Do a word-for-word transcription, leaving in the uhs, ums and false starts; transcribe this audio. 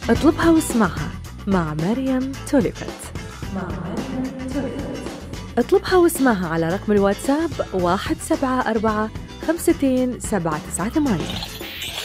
اطلبها واسمعها مع مريم توليفت. مع مريم توليفت. اطلبها واسمعها على رقم الواتساب واحد سبعة أربعة خمسة سبعة تسعة ثمانية.